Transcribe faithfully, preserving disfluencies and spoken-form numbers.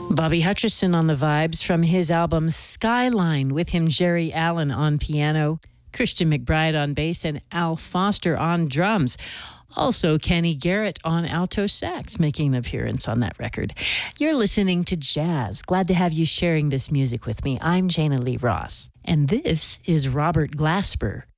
Bobby Hutcherson on the vibes from his album Skyline, with him Jerry Allen on piano, Christian McBride on bass, and Al Foster on drums. Also, Kenny Garrett on alto sax making an appearance on that record. You're listening to Jazz. Glad to have you sharing this music with me. I'm Jana Lee Ross. And this is Robert Glasper